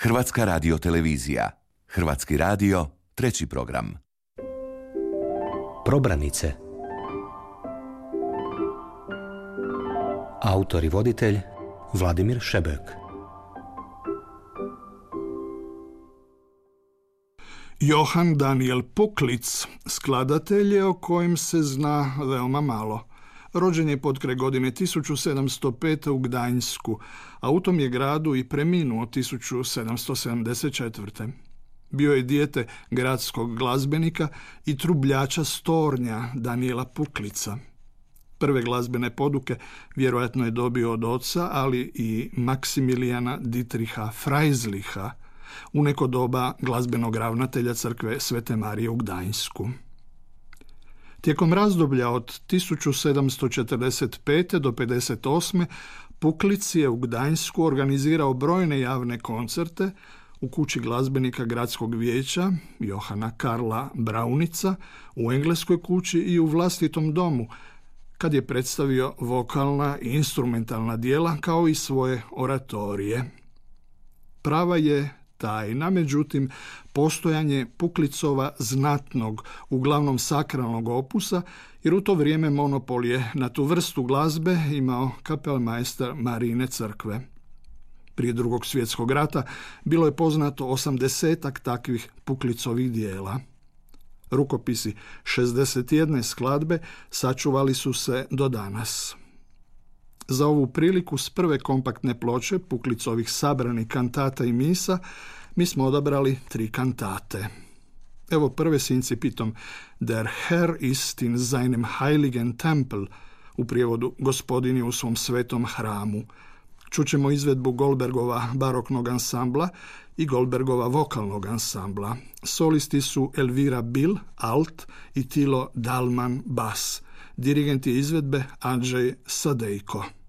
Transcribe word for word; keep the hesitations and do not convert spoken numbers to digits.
Hrvatska radiotelevizija. Hrvatski radio, treći program. Probranice. Autor i voditelj Vladimir Šebek. Johann Daniel Puklitz, skladatelj je o kojem se zna veoma malo. Rođen je potkraj godine tisuću sedamsto pete u Gdańsku, a u tom je gradu i preminuo tisuću sedamsto sedamdeset četvrte. Bio je dijete gradskog glazbenika i trubljača Stornja Daniela Puklitza. Prve glazbene poduke vjerojatno je dobio od oca, ali i Maksimilijana Dietricha Freislicha, u neko doba glazbenog ravnatelja crkve Svete Marije u Gdańsku. Tijekom razdoblja od tisuću sedamsto četrdeset pete do pedeset osme Puklitz je u Gdańsku organizirao brojne javne koncerte u kući glazbenika gradskog vijeća Johana Karla Braunica, u engleskoj kući i u vlastitom domu, kad je predstavio vokalna i instrumentalna djela kao i svoje oratorije. Prava je tajna, međutim, postojanje Puklicova znatnog, uglavnom sakralnog opusa, jer u to vrijeme monopol je na tu vrstu glazbe imao kapelmajster Marijine crkve. Prije Drugog svjetskog rata bilo je poznato osamdesetak takvih Puklicovih dijela. Rukopisi šezdeset jedne skladbe sačuvali su se do danas. Za ovu priliku s prve kompaktne ploče Puklicovih sabranih kantata i misa mi smo odabrali tri kantate. Evo prve s incipitom Der Herr ist in seinem heiligen Tempel, u prijevodu Gospodin je u svom svetom hramu. Čućemo izvedbu Goldbergova baroknog ansambla i Goldbergova vokalnog ansambla. Solisti su Elvira Bil, alt, i Tilo Dalman, bas. Dirigent je izvedbe Andrzej Sadejko.